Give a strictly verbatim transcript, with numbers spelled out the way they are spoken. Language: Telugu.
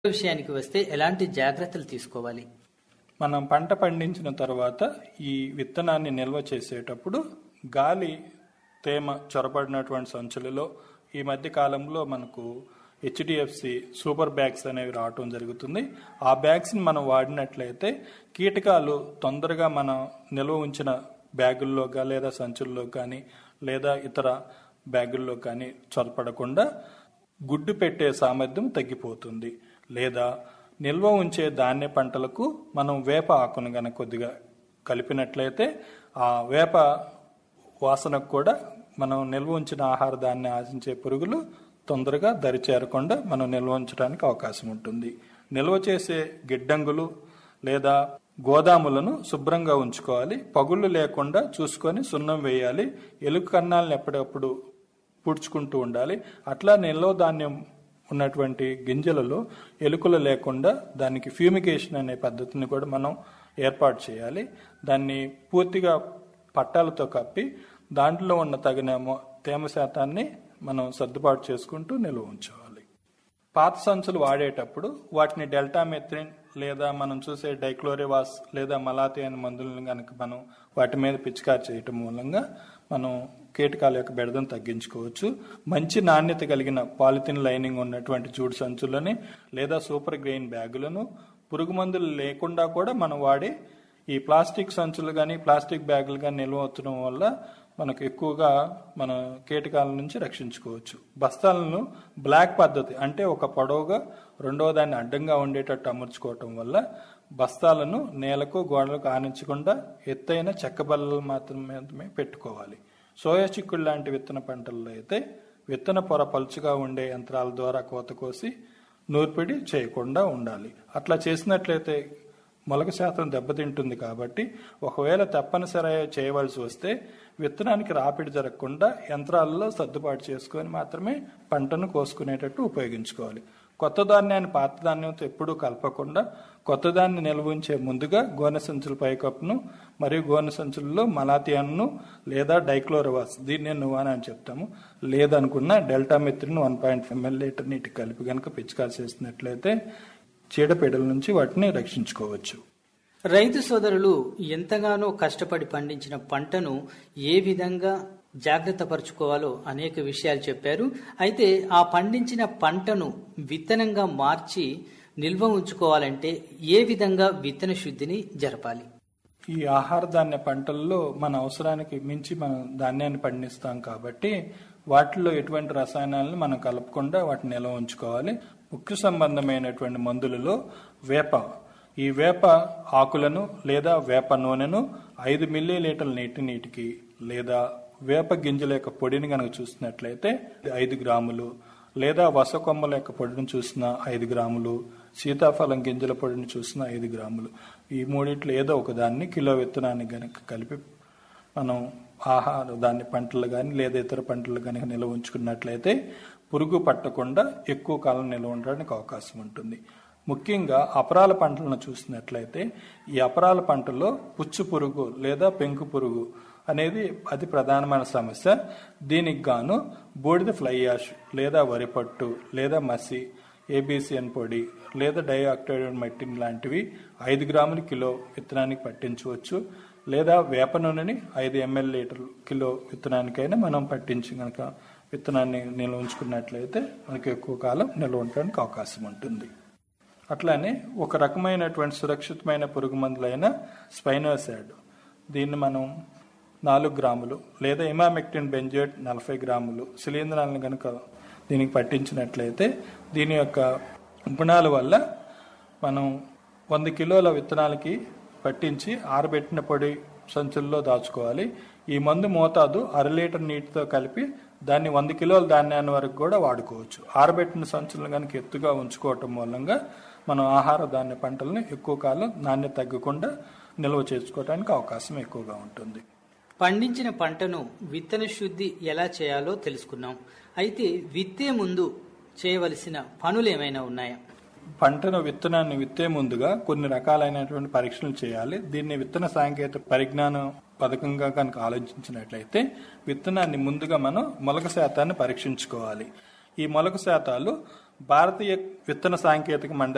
విషయానికి వస్తే ఎలాంటి జాగ్రత్తలు తీసుకోవాలి? మనం పంట పండించిన తర్వాత ఈ విత్తనాన్ని నిల్వ చేసేటప్పుడు గాలి తేమ చొరబడినటువంటి సంచులలో ఈ మధ్య కాలంలో మనకు హెచ్డిఎఫ్సి సూపర్ బ్యాగ్స్ అనేవి రావటం జరుగుతుంది. ఆ బ్యాగ్స్ని మనం వాడినట్లయితే కీటకాలు తొందరగా మనం నిల్వ ఉంచిన బ్యాగుల్లో లేదా సంచుల్లో కానీ లేదా ఇతర బ్యాగుల్లో కానీ చొరపడకుండా గుడ్డు పెట్టే సామర్థ్యం తగ్గిపోతుంది. లేదా నిల్వ ఉంచే ధాన్య పంటలకు మనం వేప ఆకును గనక కొద్దిగా కలిపినట్లయితే ఆ వేప వాసనకు కూడా మనం నిల్వ ఉంచిన ఆహార ధాన్యాన్ని ఆశించే పురుగులు తొందరగా దరి చేరకుండా మనం నిల్వ ఉంచడానికి అవకాశం ఉంటుంది. నిల్వ చేసే గిడ్డంగులు లేదా గోదాములను శుభ్రంగా ఉంచుకోవాలి. పగుళ్ళు లేకుండా చూసుకొని సున్నం వేయాలి. ఎలుక కన్నాలను ఎప్పటికప్పుడు పూడ్చుకుంటూ ఉండాలి. అట్లా నిల్వ ధాన్యం ఉన్నటువంటి గింజలలో ఎలుకలు లేకుండా దానికి ఫ్యూమిగేషన్ అనే పద్ధతిని కూడా మనం ఏర్పాటు చేయాలి. దాన్ని పూర్తిగా పట్టాలతో కప్పి దాంట్లో ఉన్న తగిన తేమ శాతాన్ని మనం సర్దుబాటు చేసుకుంటూ నిల్వ ఉంచుకోవాలి. పాత సంచులు వాడేటప్పుడు వాటిని డెల్టామెథ్రిన్ లేదా మనం చూసే డైక్లోరివాస్ లేదా మలాతి అనే మందులను కనుక మనం వాటి మీద పిచికారి చేయటం మూలంగా మనం కీటకాల యొక్క బెడదను తగ్గించుకోవచ్చు. మంచి నాణ్యత కలిగిన పాలిథిన్ లైనింగ్ ఉన్నటువంటి జూడు సంచులని లేదా సూపర్ గ్రెయిన్ బ్యాగులను పురుగు మందులు లేకుండా కూడా మనం వాడి ఈ ప్లాస్టిక్ సంచులు కానీ ప్లాస్టిక్ బ్యాగులు కానీ నిల్వ అవుతడం వల్ల మనకు ఎక్కువగా మన కీటకాల నుంచి రక్షించుకోవచ్చు. బస్తాలను బ్లాక్ పద్ధతి అంటే ఒక పొడవుగా రెండవ దాన్ని అడ్డంగా ఉండేటట్టు అమర్చుకోవటం వల్ల బస్తాలను నేలకు గోడలకు ఆనించకుండా ఎత్తైన చెక్క బల్లలు మాత్రమే పెట్టుకోవాలి. సోయా చిక్కుడు లాంటి విత్తన పంటల్లో అయితే విత్తన పొర పలుచుగా ఉండే యంత్రాల ద్వారా కోత కోసి నూర్పిడి చేయకుండా ఉండాలి. అట్లా చేసినట్లయితే మొలక శాతం దెబ్బతింటుంది. కాబట్టి ఒకవేళ తప్పనిసరి చేయవలసి వస్తే విత్తనానికి రాపిడి జరగకుండా యంత్రాలలో సర్దుబాటు చేసుకొని మాత్రమే పంటను కోసుకునేటట్టు ఉపయోగించుకోవాలి. కొత్త ధాన్యాన్ని పాత ధాన్యంతో ఎప్పుడూ కలపకుండా కొత్త ధాన్యం నిల్వ ఉంచే ముందుగా గోనె సంచుల పైకప్పును మరియు గోనె సంచుల్లో మలాథియాన్ను లేదా డైక్లోరివాస్ దీన్ని నువ్వాని అని చెప్తాము లేదనుకున్న deltamethrin one point five ML litre నీటి కలిపి కనుక పిచికారి చేసినట్లయితే చీడపీడల నుంచి వాటిని రక్షించుకోవచ్చు. రైతు సోదరులు ఎంతగానో కష్టపడి పండించిన పంటను ఏ విధంగా జాగ్రత్త పరుచుకోవాలో అనేక విషయాలు చెప్పారు. అయితే ఆ పండించిన పంటను విత్తనంగా మార్చి నిల్వ ఉంచుకోవాలంటే ఏ విధంగా విత్తన శుద్ధిని జరపాలి? ఈ ఆహార ధాన్య పంటల్లో మన అవసరానికి మించి మనం ధాన్యాన్ని పండిస్తాం కాబట్టి వాటిలో ఎటువంటి రసాయనాలను మనం కలపకుండా వాటిని నిల్వ ఉంచుకోవాలి. ముఖ్య సంబంధమైనటువంటి మందులలో వేప ఈ వేప ఆకులను లేదా వేప నూనెను ఐదు మిల్లీ లీటర్ల నీటి నీటికి లేదా వేప గింజల యొక్క పొడిని కనుక చూసినట్లయితే ఐదు గ్రాములు లేదా వస కొమ్మల యొక్క పొడిని చూసిన ఐదు గ్రాములు సీతాఫలం గింజల పొడిని చూసిన ఐదు గ్రాములు ఈ మూడిట్లో ఏదో ఒక దాన్ని కిలో విత్తనాన్ని కనుక కలిపి మనం ఆహార ధాన్య పంటలు కానీ లేదా ఇతర పంటలు కనుక నిల్వ ఉంచుకున్నట్లయితే పురుగు పట్టకుండా ఎక్కువ కాలం నిల్వ ఉండడానికి అవకాశం ఉంటుంది. ముఖ్యంగా అపరాల పంటలను చూసినట్లయితే ఈ అపరాల పంటలో పుచ్చు పురుగు లేదా పెంకు పురుగు అనేది అతి ప్రధానమైన సమస్య. దీనికి గాను బూడిద ఫ్లై యాష్ లేదా వరిపట్టు లేదా మసి ఏబిసిఎన్ పొడి లేదా డైఆక్టైడ్ మెట్టిన్ లాంటివి ఐదు గ్రాముల కిలో విత్తనానికి పట్టించవచ్చు. లేదా వేప నూనెని ఐదు ఎంఎల్ లీటర్ కిలో విత్తనానికైనా మనం పట్టించి కనుక విత్తనాన్ని నిల్వ ఉంచుకున్నట్లయితే మనకు ఎక్కువ కాలం నిల్వ ఉండడానికి అవకాశం ఉంటుంది. అట్లానే ఒక రకమైనటువంటి సురక్షితమైన పురుగు మందులైన స్పైనోసాడ్ దీన్ని మనం నాలుగు గ్రాములు లేదా ఇమామెక్టిన్ బెంజోయేట్ నలభై గ్రాములు శిలీంధ్రాలను కనుక దీనికి పట్టించినట్లయితే దీని యొక్క గుణాల వల్ల మనం వంద కిలోల విత్తనాలకి పట్టించి ఆరబెట్టిన పొడి సంచుల్లో దాచుకోవాలి. ఈ మందు మోతాదు అర లీటర్ నీటితో కలిపి దాన్ని వంద కిలోల ధాన్యాన్ని వరకు కూడా వాడుకోవచ్చు. ఆరబెట్టిన సంచులను కనుక ఎత్తుగా ఉంచుకోవటం మూలంగా మనం ఆహార ధాన్య పంటలను ఎక్కువ కాలం నాణ్యత తగ్గకుండా నిల్వ చేసుకోవడానికి అవకాశం ఎక్కువగా ఉంటుంది. పండించిన పంటను విత్తన శుద్ధి ఎలా చేయాలో తెలుసుకున్నాం. అయితే విత్తే ముందు చేయవలసిన పనులు ఏమైనా ఉన్నాయా? పంటను విత్తనాన్ని విత్తే ముందుగా కొన్ని రకాలైనటువంటి పరీక్షలు చేయాలి. దీన్ని విత్తన సాంకేతిక పరిజ్ఞానం పథకంగా కనుక ఆలోచించినట్లయితే విత్తనాన్ని ముందుగా మనం మొలక శాతాన్ని పరీక్షించుకోవాలి. ఈ మొలక శాతాలు భారతీయ విత్తన సాంకేతిక మండలి